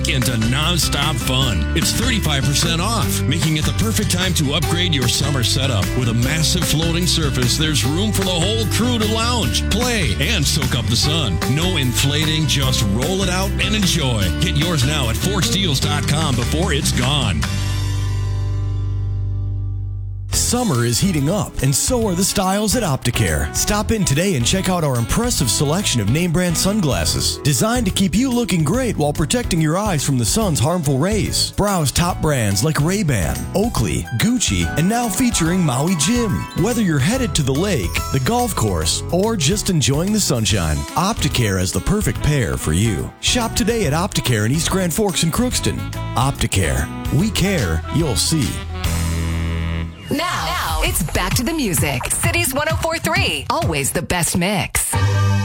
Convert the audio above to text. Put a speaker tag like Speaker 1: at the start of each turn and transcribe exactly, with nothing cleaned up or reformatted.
Speaker 1: music into non-stop fun. It's thirty-five percent off, making it the perfect time to upgrade your summer setup. With a massive floating surface, there's room for the whole crew to lounge, play, and soak up the sun. No inflating, just roll it out and enjoy. Get yours now at ford steels dot com before it's gone.
Speaker 2: Summer is heating up, and so are the styles at Opticare. Stop in today and check out our impressive selection of name brand sunglasses, designed to keep you looking great while protecting your eyes from the sun's harmful rays. Browse top brands like Ray-Ban, Oakley, Gucci, and now featuring Maui Jim. Whether you're headed to the lake, the golf course, or just enjoying the sunshine, Opticare is the perfect pair for you. Shop today at Opticare in East Grand Forks and Crookston. Opticare. We care, you'll see.
Speaker 3: Now, now, it's back to the music. Cities one oh four point three. Always the best mix.